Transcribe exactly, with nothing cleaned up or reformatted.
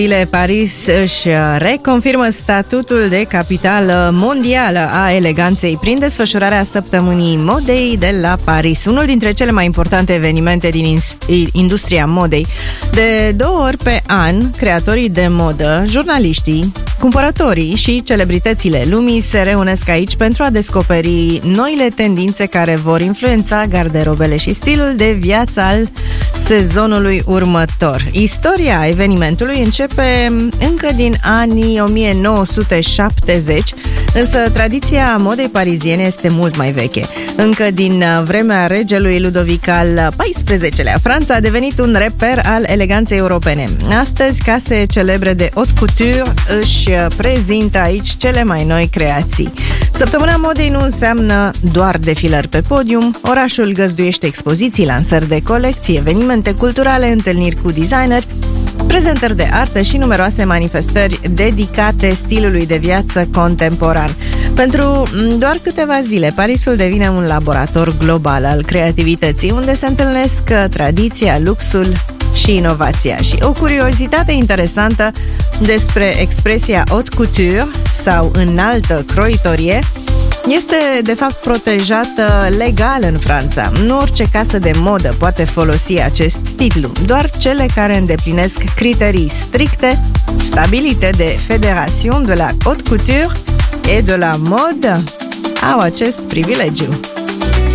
Paris își reconfirmă statutul de capitală mondială a eleganței prin desfășurarea săptămânii modei de la Paris, unul dintre cele mai importante evenimente din industria modei. De două ori pe an, creatorii de modă, jurnaliștii, cumpărătorii și celebritățile lumii se reunesc aici pentru a descoperi noile tendințe care vor influența garderobele și stilul de viață al sezonului următor. Istoria evenimentului începe încă din anii o mie nouă sute șaptezeci, însă tradiția modei pariziene este mult mai veche. Încă din vremea regelui Ludovic al paisprezecelea, Franța a devenit un reper al eleganței europene. Astăzi, case celebre de haute couture își prezintă aici cele mai noi creații. Săptămâna modei nu înseamnă doar defilări pe podium, orașul găzduiește expoziții, lansări de colecții, evenimente culturale, întâlniri cu designeri, prezentări de artă și numeroase manifestări dedicate stilului de viață contemporan. Pentru doar câteva zile, Parisul devine un laborator global al creativității, unde se întâlnesc tradiția, luxul și inovația. Și o curiozitate interesantă despre expresia haute couture sau înaltă croitorie este de fapt protejată legal în Franța. Nu orice casă de modă poate folosi acest titlu, doar cele care îndeplinesc criterii stricte stabilite de Fédération de la Haute Couture et de la Mode au acest privilegiu.